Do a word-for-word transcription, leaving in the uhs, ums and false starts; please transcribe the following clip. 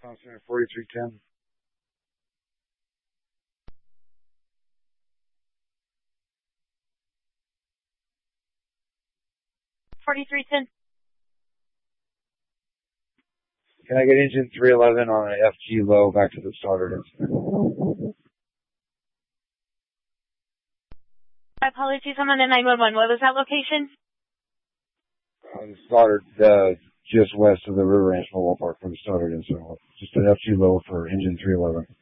Constant forty-three ten. forty-three ten. Can I get engine three eleven on an F G low back to the starter incident? My apologies, I'm on a nine one one. What was that location? Uh, the starter, uh, just west of the River Ranch Mobile Park for the starter incident. Just an F G low for engine three eleven.